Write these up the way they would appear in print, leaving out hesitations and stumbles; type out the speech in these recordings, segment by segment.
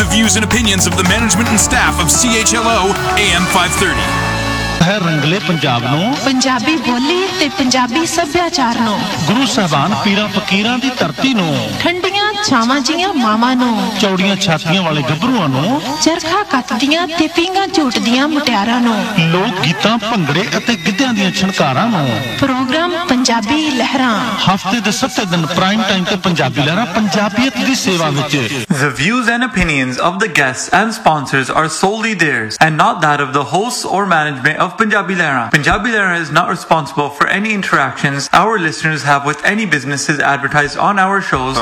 the views and opinions of the management and staff of CHLO AM 530. है रंगले पंजाब नूं पंजाबी बोली ते पंजाबी सभ्याचार नूं गुरु साहबान पीरां फकीरां दी धरती नूं ठंडियां छावां जियां मावां नूं चौड़ियां छातियां वाले गभरूआं नूं चरखा कतदियां ते पींघां झूटदियां मुटियारां नूं लोक गीतां भंगड़े अते गिद्धियां दियां छणकारां नूं प्रोग्राम पंजाबी लहरां हफ्ते दे 7 दिन प्राइम टाइम ते पंजाबी लहरां पंजाबीयत दी सेवा विच। The views and opinions of the guests and sponsors are solely theirs and not that of the hosts or management of Punjabi Lehra. Punjabi Lehra is not responsible for any interactions our listeners have with any businesses advertised on our shows.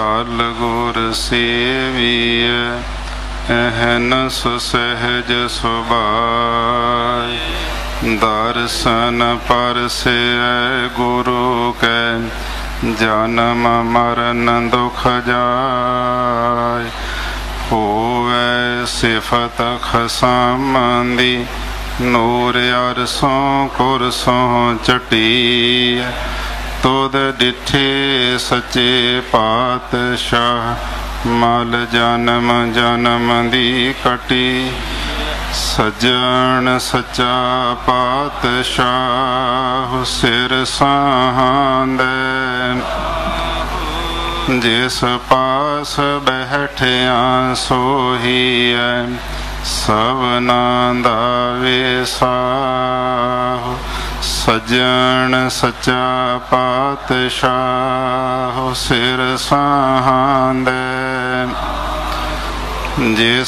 दर्शन परसे गुरु के जन्म मरण दुख जाय होवे सिफत खसामंदी नूर अरसों कुरसों चटी तुद डिठे सच्चे पातशाह मल जन्म जन्म दी कटी सजन सच्चा पातशाह सिर सांदे जिस पास बैठिया सोही है सबना दा वेसाह सजन सच्चा पातशाह सिर सांदे जिस